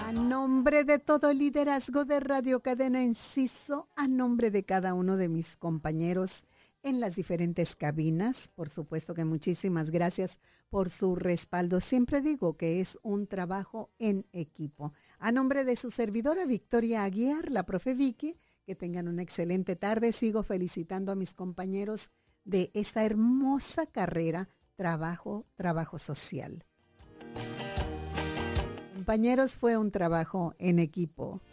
A nombre de todo el liderazgo de Radio Cadena Enciso, a nombre de cada uno de mis compañeros en las diferentes cabinas, por supuesto que muchísimas gracias por su respaldo. Siempre digo que es un trabajo en equipo. A nombre de su servidora Victoria Aguiar, la profe Vicky, que tengan una excelente tarde. Sigo felicitando a mis compañeros de esta hermosa carrera, trabajo social. Compañeros, fue un trabajo en equipo.